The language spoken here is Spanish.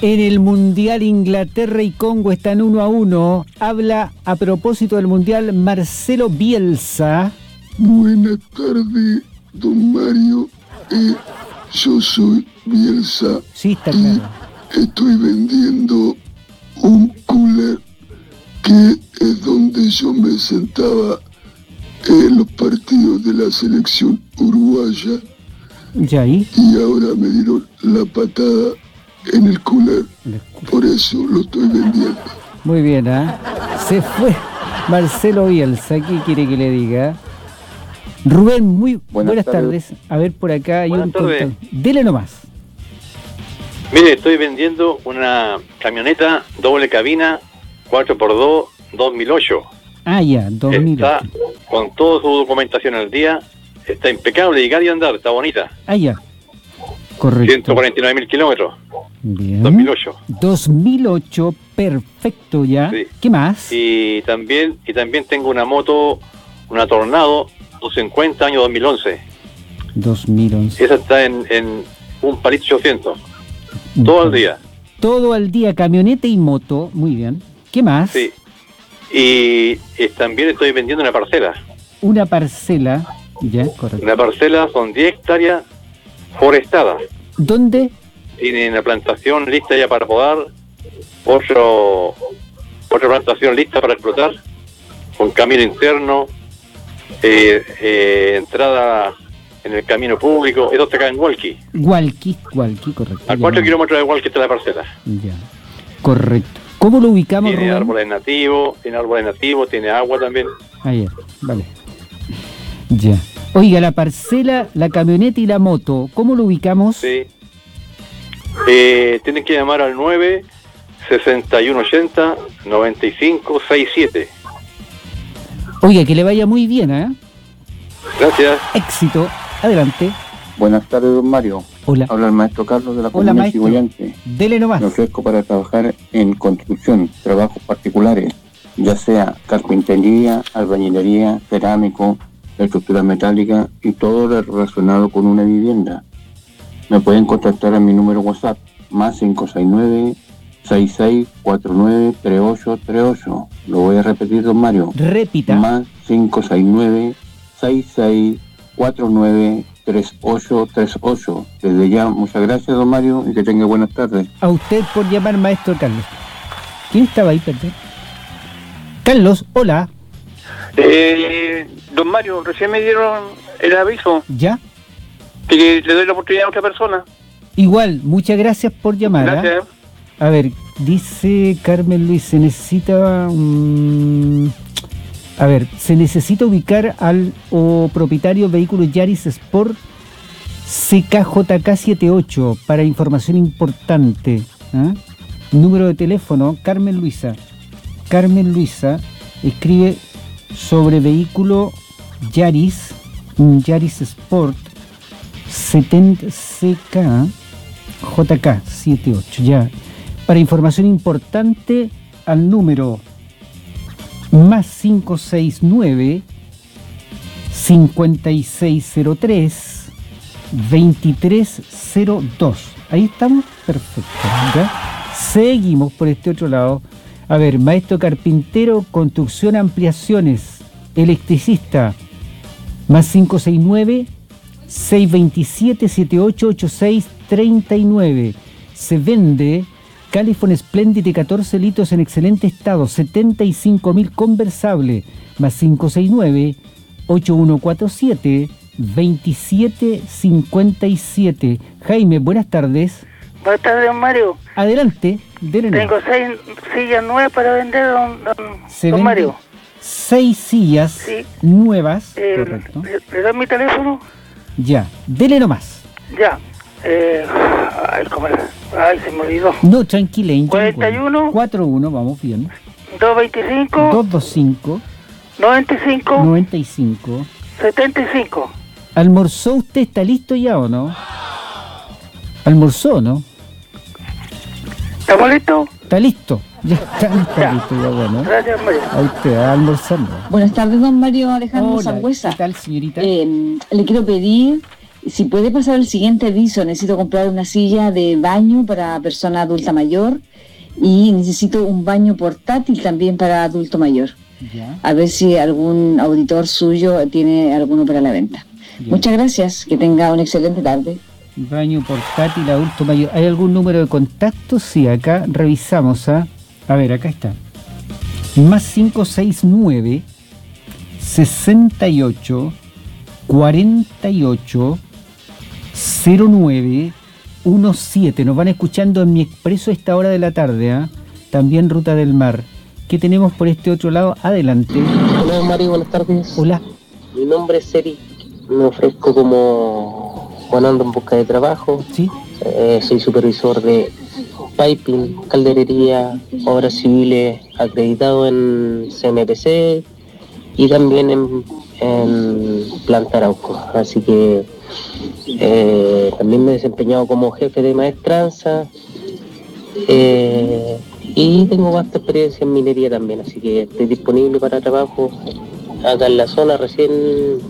En el Mundial, Inglaterra y Congo están 1-1. Habla a propósito del Mundial Marcelo Bielsa. Buenas tardes, don Mario. Yo soy Bielsa. Sí, está claro. Estoy vendiendo un cooler que es donde yo me sentaba en los partidos de la selección uruguaya. ¿Ya ahí? Y ahora me dieron la patada en el cooler. Por eso lo estoy vendiendo. Muy bien, Se fue Marcelo Bielsa. ¿Qué quiere que le diga? Rubén, muy buenas tardes. A ver, por acá hay buenas tardes. Dele nomás. Mire, estoy vendiendo una camioneta doble cabina 4x2 2008. Ah, ya, 2008. Está con toda su documentación al día. Está impecable, llegar y andar, está bonita. Ah, ya. Correcto. 149.000 kilómetros. Bien. 2008. 2008, perfecto ya. Sí. ¿Qué más? Y también tengo una moto, una Tornado 250 año 2011. 2011. Esa está en un palito 800. Todo al día. Todo al día, camioneta y moto. Muy bien. ¿Qué más? Sí. Y también estoy vendiendo una parcela. Una parcela. Ya, correcto. Una parcela con 10 hectáreas forestadas. ¿Dónde? Tiene una plantación lista ya para podar. Otra plantación lista para explotar. Con camino interno. Entrada en el camino público. Esto está acá en Hualqui. Hualqui, correcto. A 4 kilómetros de Hualqui está la parcela. Ya, correcto. ¿Cómo lo ubicamos, Tiene Rubén? árboles nativos, tiene agua también. Ah, ya, vale. Ya. Oiga, la parcela, la camioneta y la moto, ¿cómo lo ubicamos? Sí. Tienen que llamar al 9-6180-9567. Oiga, que le vaya muy bien, ¿eh? Gracias. Éxito. Adelante. Buenas tardes, don Mario. Hola. Habla el maestro Carlos de la Hola, Comuna maestro. Chigoyante. Dele nomás. Me ofrezco para trabajar en construcción, trabajos particulares, ya sea carpintería, albañilería, cerámico, estructura metálica y todo lo relacionado con una vivienda. Me pueden contactar a mi número WhatsApp, más 569-6649-3838. Lo voy a repetir, don Mario. Repita. Más 569-6649-3838. Desde ya, muchas gracias, don Mario, y que tenga buenas tardes. A usted por llamar, maestro Carlos. ¿Quién estaba ahí, perdón? Carlos, hola. Don Mario, recién me dieron el aviso. ¿Ya? Que le doy la oportunidad a otra persona. Igual, muchas gracias por llamar. Gracias. A ver, dice Carmen Luis, se necesita se necesita ubicar al propietario vehículo Yaris Sport CKJK78 para información importante. Número de teléfono, Carmen Luisa escribe sobre vehículo Yaris Sport 70 CKJK78, ya. Para información importante al número más 569 5603 2302. Ahí estamos, perfecto. ¿Ya? Seguimos por este otro lado. A ver, maestro carpintero, construcción, ampliaciones, electricista, más 569 627 7886 39. Se vende California Splendid de 14 litros en excelente estado, 75.000 conversable, más 569-8147-2757. Jaime, buenas tardes. Buenas tardes, don Mario. Adelante. Tengo 6 sillas nuevas para vender, don Mario. 6 sillas nuevas. Correcto. ¿Le da mi teléfono? Ya, dele nomás. Ya. Se me olvidó. No, tranquila. 41 41, vamos bien. 225 225 95 75. ¿Almorzó usted? ¿Está listo ya o no? ¿Almorzó, no? ¿Estamos listos? Está listo. Ya está listo, ya bueno. Gracias, Mario. Ahí usted, almorzando. Buenas tardes, don Mario Alejandro Hola, Sangüesa. ¿qué tal, señorita? Le quiero pedir si puede pasar el siguiente aviso, necesito comprar una silla de baño para persona adulta mayor y necesito un baño portátil también para adulto mayor. Ya. A ver si algún auditor suyo tiene alguno para la venta. Ya. Muchas gracias, que tenga una excelente tarde. Baño portátil, adulto mayor. ¿Hay algún número de contacto? Sí, acá revisamos. A ver, acá está. Más 569 68 48 09 17. Nos van escuchando en Mi Expreso a esta hora de la tarde, también Ruta del Mar. ¿Qué tenemos por este otro lado? Adelante. Hola Mario, buenas tardes. Hola. Mi nombre es Eric. Me ofrezco como Juan Ando en busca de trabajo. Sí. Soy supervisor de piping, calderería, obras civiles, acreditado en CMPC y también en Planta Arauco. Así que también me he desempeñado como jefe de maestranza y tengo vasta experiencia en minería también, así que estoy disponible para trabajo acá en la zona. Recién